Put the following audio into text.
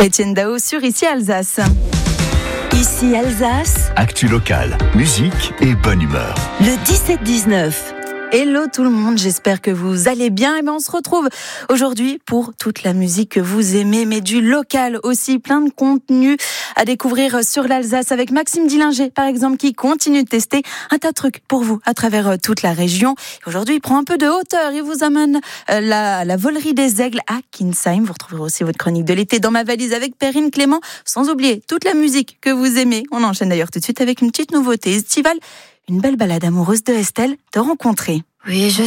Étienne Dao sur Ici Alsace. Ici Alsace. Actu locale, musique et bonne humeur. Le 17-19. Hello tout le monde, j'espère que vous allez bien. Et on se retrouve aujourd'hui pour toute la musique que vous aimez, mais du local aussi, plein de contenus à découvrir sur l'Alsace avec Maxime Dillinger, par exemple, qui continue de tester un tas de trucs pour vous à travers toute la région. Et aujourd'hui, il prend un peu de hauteur, il vous amène la volerie des aigles à Kinsheim. Vous retrouverez aussi votre chronique de l'été dans ma valise avec Perrine Clément, sans oublier toute la musique que vous aimez. On enchaîne d'ailleurs tout de suite avec une petite nouveauté estivale. Une belle balade amoureuse de Estelle de rencontrer. Oui, je